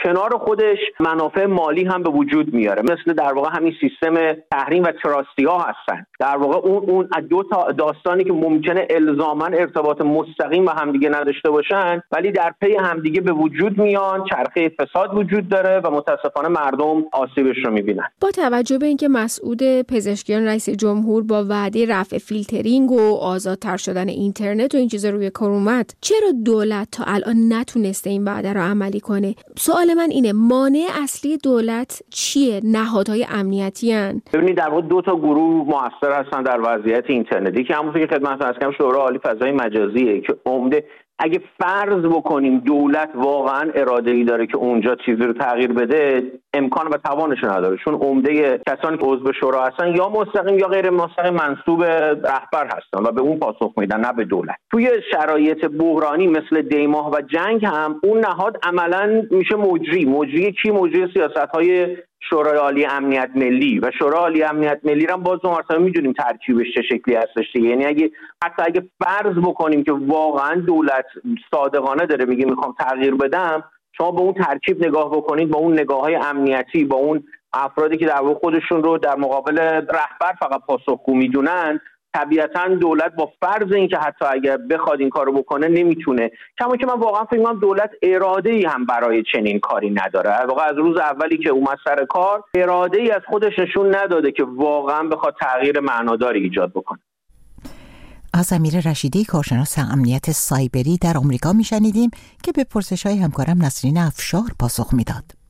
کنار خودش منافع مالی هم به وجود میاره، مثل در واقع همین سیستم تحریم و تراستی ها هستن. در واقع اون دو تا داستانی که ممکنه الزاما ارتباط مستقیم با همدیگه نداشته باشن ولی در پی همدیگه به وجود میان، چرخه فساد وجود داره و متاسفانه مردم آسیبش رو میبینن. با توجه به اینکه مسعود پزشکیان رئیس جمهور با وعده رفع فیلترینگ و آزادتر شدن اینترنت و این چیزا روی کار اومد، چرا دولت تا الان نتونسته این وعده رو عملی کنه؟ سوال من اینه، مانع اصلی دولت چیه؟ نهادهای امنیتی ان؟ ببینید در واقع دو تا گروه موثر هستن در وضعیت اینترنتی که همونطور که خدمتتون عرض کردم شورای عالی فضای مجازیه که عمده اگه فرض بکنیم دولت واقعا اراده‌ای داره که اونجا چیزی رو تغییر بده، امکان و توانش نداره، چون عمده کسانی که عضو شورا هستن یا مستقیم یا غیر مستقیم منسوب رهبر هستن و به اون پاسخ میدن، نه به دولت. توی شرایط بحرانی مثل دیماه و جنگ هم اون نهاد عملاً میشه مجری کی؟ مجری سیاست‌های شورای عالی امنیت ملی و شورای عالی امنیت ملی رو باز مثلا میدونیم ترکیبش چه شکلی هستش. یعنی اگه فرض بکنیم که واقعا دولت صادقانه داره میگه میخوام تغییر بدم، شما به اون ترکیب نگاه بکنید، با اون نگاه‌های امنیتی، با اون افرادی که در واقع خودشون رو در مقابل رهبر فقط پاسخگو میدونن، طبیعتاً دولت با فرض اینکه حتی اگر بخواد این کارو بکنه نمیتونه. کما که من واقعا فکر می‌کنم دولت اراده‌ای هم برای چنین کاری نداره. واقعا از روز اولی که اومد سر کار اراده‌ای از خودش نشون نداده که واقعا بخواد تغییر معناداری ایجاد بکنه. از امیر رشیدی کارشناس امنیت سایبری در آمریکا میشنیدیم که به پرسش‌های همکارم نسرین افشار پاسخ میداد.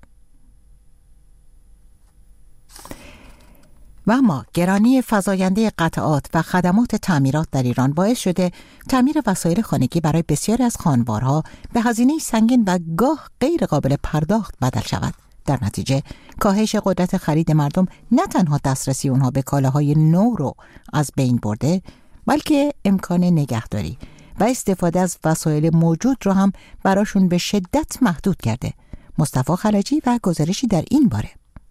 و اما گرانی فزاینده قطعات و خدمات تعمیرات در ایران باعث شده تعمیر وسایل خانگی برای بسیاری از خانوارها به هزینه سنگین و گاه غیر قابل پرداخت بدل شود. در نتیجه کاهش قدرت خرید مردم نه تنها دسترسی اونها به کالاهای نو رو از بین برده، بلکه امکان نگهداری و استفاده از وسایل موجود رو هم براشون به شدت محدود کرده. مصطفی خلجی و گزارشی در این باره.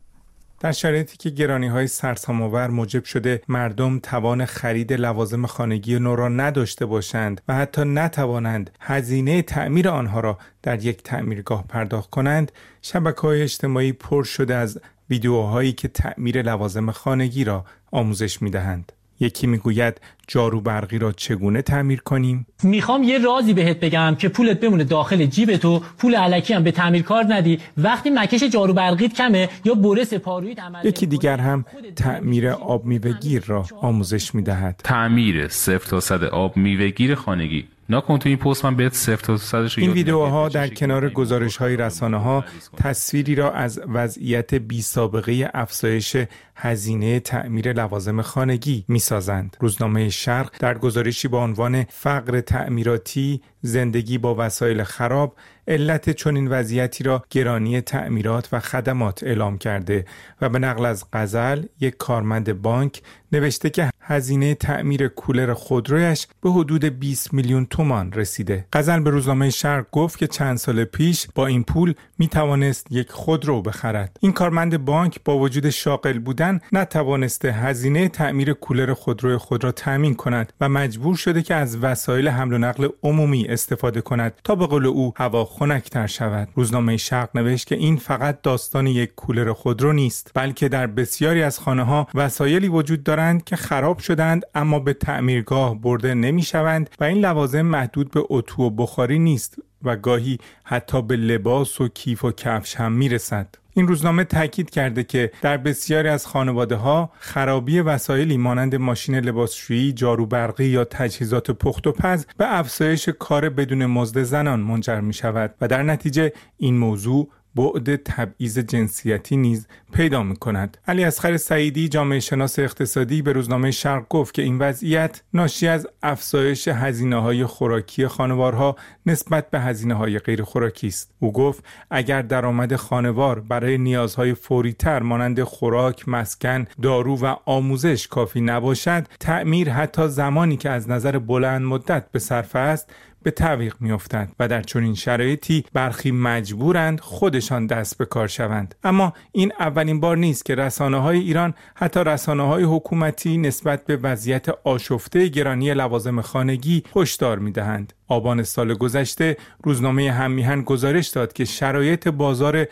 در شرایطی که گرانی‌های سرسام‌آور موجب شده مردم توان خرید لوازم خانگی نو را نداشته باشند و حتی نتوانند هزینه تعمیر آنها را در یک تعمیرگاه پرداخت کنند، شبکه‌های اجتماعی پر شده از ویدیوهایی که تعمیر لوازم خانگی را آموزش می‌دهند. یکی میگوید جارو برقی را چگونه تعمیر کنیم؟ میخوام یه رازی بهت بگم که پولت بمونه داخل جیب تو، پول الکی هم به تعمیرکار ندی. وقتی مکش جارو برقیت کمه یا بره سپارویت عمل. یکی دیگر هم تعمیر آب میوه‌گیر را آموزش میدهد. تعمیر 0 تا 100 آب میوه‌گیر خانگی. نکن تو این پست من بهت 0 تا 100 این ویدیوها در کنار گزارش‌های رسانه‌ها تصویری را از وضعیت بی‌سابقه افزایش هزینه تعمیر لوازم خانگی می‌سازند. روزنامه شرق در گزارشی با عنوان فقر تعمیراتی، زندگی با وسایل خراب، علت چنین وضعیتی را گرانی تعمیرات و خدمات اعلام کرده و به نقل از غزل، یک کارمند بانک، نوشته که هزینه تعمیر کولر خودرویش به حدود 20 میلیون تومان رسیده. غزل به روزنامه شرق گفت که چند سال پیش با این پول می توانست یک خودرو بخرد. این کارمند بانک با وجود شاغل بودن نتوانسته هزینه تعمیر کولر خودروی خود را تامین کند و مجبور شده که از وسایل حمل و نقل عمومی استفاده کند تا به قول او هوا خنک‌تر شود. روزنامه شرق نوشت که این فقط داستان یک کولر خودرو نیست، بلکه در بسیاری از خانه‌ها وسایلی وجود دارند که خراب شدند اما به تعمیرگاه برده نمی‌شوند و این لوازم محدود به اتو و بخاری نیست و گاهی حتی به لباس و کیف و کفش هم میرسد. این روزنامه تاکید کرده که در بسیاری از خانواده‌ها خرابی وسایلی مانند ماشین لباسشویی، جارو برقی یا تجهیزات پخت و پز به افزایش کار بدون مزد زنان منجر می‌شود و در نتیجه این موضوع بعد تبعیض جنسیتی نیز پیدا می‌کند. علی اصغر سعیدی، جامعه شناس اقتصادی، به روزنامه شرق گفت که این وضعیت ناشی از افزایش هزینه‌های خوراکی خانوارها نسبت به هزینه‌های غیر خوراکی است. او گفت اگر درآمد خانوار برای نیازهای فوری‌تر مانند خوراک، مسکن، دارو و آموزش کافی نباشد، تعمیر حتی زمانی که از نظر بلند مدت به صرفه است به تعویق می‌افتد و در چنین شرایطی برخی مجبورند خودشان دست به کار شوند. اما این اولین بار نیست که رسانه‌های ایران، حتی رسانه‌های حکومتی، نسبت به وضعیت آشفته گرانی لوازم خانگی هشدار می‌دهند. آبان سال گذشته روزنامه هم‌میهن گزارش داد که شرایط بازار